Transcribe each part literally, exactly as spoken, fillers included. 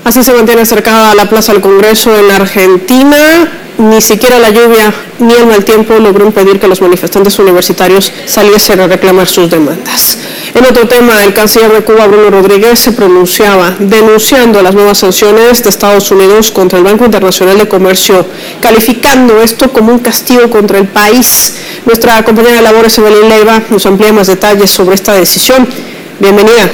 Así se mantiene cercada a la Plaza del Congreso en Argentina. Ni siquiera la lluvia ni el mal tiempo logró impedir que los manifestantes universitarios saliesen a reclamar sus demandas. En otro tema, el canciller de Cuba, Bruno Rodríguez, se pronunciaba denunciando las nuevas sanciones de Estados Unidos contra el Banco Internacional de Comercio, calificando esto como un castigo contra el país. Nuestra compañera de labores, Evelyn Leiva, nos amplía más detalles sobre esta decisión. Bienvenida.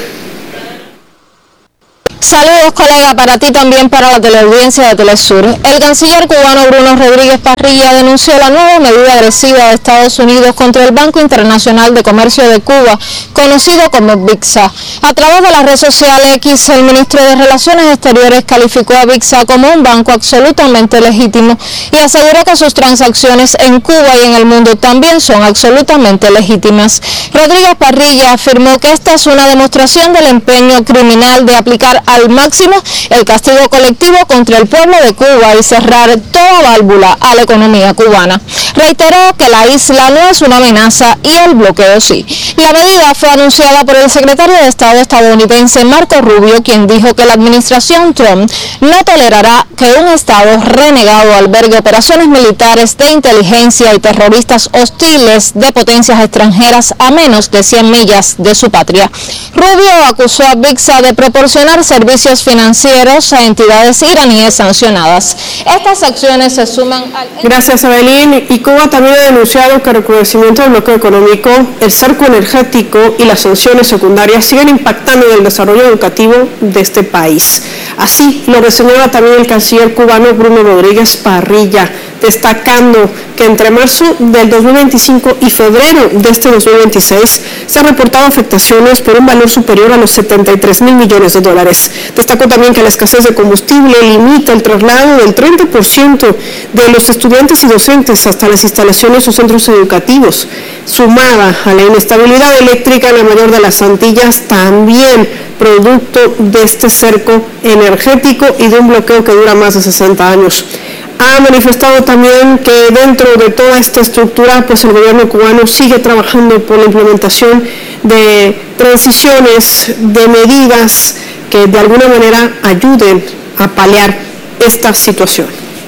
Saludos, colega, para ti también para la teleaudiencia de Telesur. El canciller cubano Bruno Rodríguez Parrilla denunció la nueva medida agresiva de Estados Unidos contra el Banco Internacional de Comercio de Cuba, conocido como BICSA. A través de la red social X, el ministro de Relaciones Exteriores calificó a BICSA como un banco absolutamente legítimo y aseguró que sus transacciones en Cuba y en el mundo también son absolutamente legítimas. Rodríguez Parrilla afirmó que esta es una demostración del empeño criminal de aplicar al máximo el castigo colectivo contra el pueblo de Cuba y cerrar toda válvula a la economía cubana. Reiteró que la isla no es una amenaza y el bloqueo sí. La medida fue anunciada por el secretario de Estado estadounidense Marco Rubio, quien dijo que la administración Trump no tolerará que un Estado renegado albergue operaciones militares de inteligencia y terroristas hostiles de potencias extranjeras a menos de cien millas de su patria. Rubio acusó a BICSA de proporcionar servicios financieros a entidades iraníes sancionadas. Estas acciones se suman al... Gracias, Evelyn. Y Cuba también ha denunciado que el recrudecimiento del bloqueo económico, el cerco energético y las sanciones secundarias siguen impactando en el desarrollo educativo de este país. Así lo reseñaba también el canciller cubano Bruno Rodríguez Parrilla, destacando que entre marzo del dos mil veinticinco y febrero de este dos mil veintiséis se han reportado afectaciones por un valor superior a los setenta y tres mil millones de dólares. Destacó también que la escasez de combustible limita el traslado del treinta por ciento de los estudiantes y docentes hasta las instalaciones o centros educativos. Sumada a la inestabilidad eléctrica en la mayor de las Antillas, también producto de este cerco energético y de un bloqueo que dura más de sesenta años. Ha manifestado también que dentro de toda esta estructura, pues el gobierno cubano sigue trabajando por la implementación de transiciones, de medidas que de alguna manera ayuden a paliar esta situación.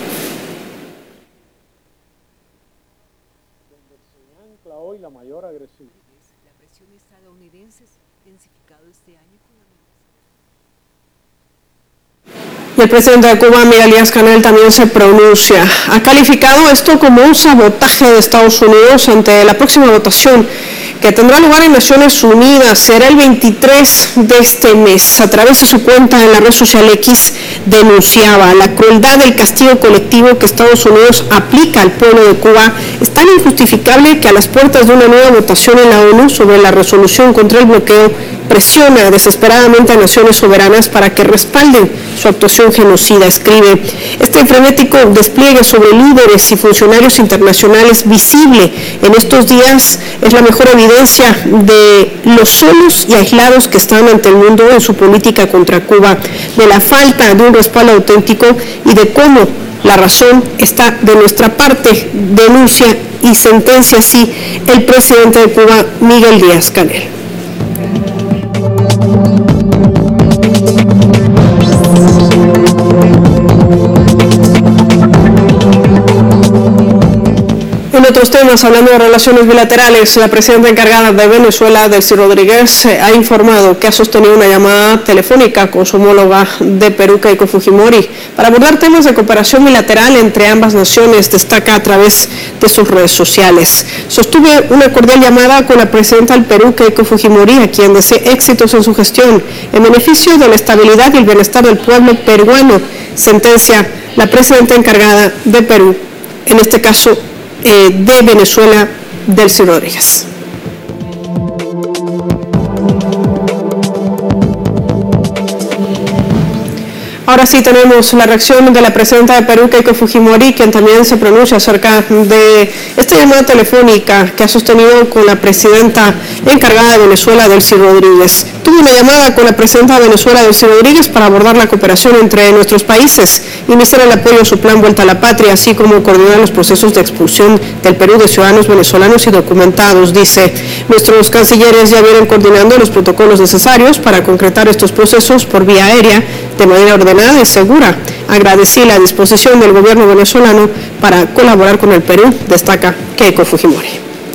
Hoy la mayor agresividad. La presión estadounidense se ha intensificado este año con la Y el presidente de Cuba, Miguel Díaz-Canel, también se pronuncia. Ha calificado esto como un sabotaje de Estados Unidos ante la próxima votación que tendrá lugar en Naciones Unidas. Será el veintitrés de este mes. A través de su cuenta en la red social X, denunciaba la crueldad del castigo colectivo que Estados Unidos aplica al pueblo de Cuba. Es tan injustificable que a las puertas de una nueva votación en la ONU sobre la resolución contra el bloqueo, presiona desesperadamente a naciones soberanas para que respalden su actuación genocida. Escribe: este frenético despliegue sobre líderes y funcionarios internacionales visible en estos días es la mejor evidencia de los solos y aislados que están ante el mundo en su política contra Cuba, de la falta de un respaldo auténtico y de cómo la razón está de nuestra parte, denuncia y sentencia así el presidente de Cuba, Miguel Díaz-Canel. En otros temas, hablando de relaciones bilaterales, la presidenta encargada de Venezuela, Delcy Rodríguez, ha informado que ha sostenido una llamada telefónica con su homóloga de Perú, Keiko Fujimori, para abordar temas de cooperación bilateral entre ambas naciones, destaca a través de sus redes sociales. Sostuve una cordial llamada con la presidenta del Perú, Keiko Fujimori, a quien deseé éxitos en su gestión, en beneficio de la estabilidad y el bienestar del pueblo peruano, sentencia la presidenta encargada de Perú, en este caso eh, de Venezuela, Delcy Rodríguez. Ahora sí tenemos la reacción de la presidenta de Perú, Keiko Fujimori, quien también se pronuncia acerca de esta llamada telefónica que ha sostenido con la presidenta encargada de Venezuela, Delcy Rodríguez. tuvo una llamada con la presidenta de Venezuela, Delcy Rodríguez, para abordar la cooperación entre nuestros países, iniciar el apoyo a su plan Vuelta a la Patria, así como coordinar los procesos de expulsión del Perú de ciudadanos venezolanos y documentados. Dice, nuestros cancilleres ya vienen coordinando los protocolos necesarios para concretar estos procesos por vía aérea de manera ordenada y segura. Agradecí la disposición del gobierno venezolano para colaborar con el Perú, destaca Keiko Fujimori.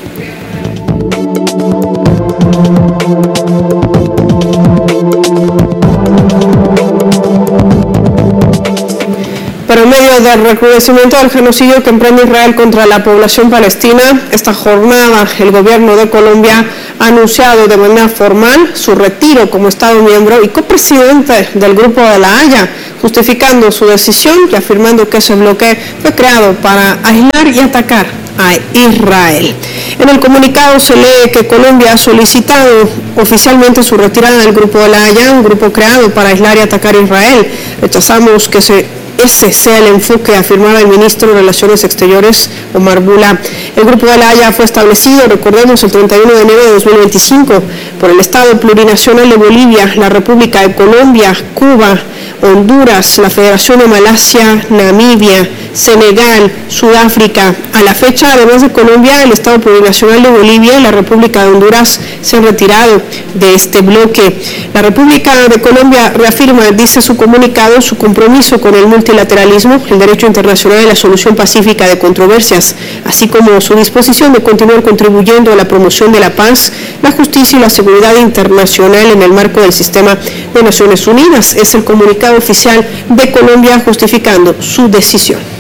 Pero en medio del recrudecimiento del genocidio que emprende Israel contra la población palestina, esta jornada el gobierno de Colombia ha anunciado de manera formal su retiro como Estado miembro y copresidente del Grupo de la Haya, justificando su decisión y afirmando que ese bloque fue creado para aislar y atacar a Israel. En el comunicado se lee que Colombia ha solicitado oficialmente su retirada del Grupo de la Haya, un grupo creado para aislar y atacar a Israel. Rechazamos que se ese sea el enfoque, afirmaba el ministro de Relaciones Exteriores, Omar Bula. El Grupo de la Haya fue establecido, recordemos, el treinta y uno de enero de dos mil veinticinco por el Estado Plurinacional de Bolivia, la República de Colombia, Cuba, Honduras, la Federación de Malasia, Namibia, Senegal, Sudáfrica. A la fecha, además de Colombia, el Estado Plurinacional de Bolivia y la República de Honduras se han retirado de este bloque. La República de Colombia reafirma, dice su comunicado, su compromiso con el multilateralismo, el derecho internacional y la solución pacífica de controversias, así como su disposición de continuar contribuyendo a la promoción de la paz, la justicia y la seguridad internacional en el marco del sistema de Naciones Unidas. Es el comunicado oficial de Colombia justificando su decisión.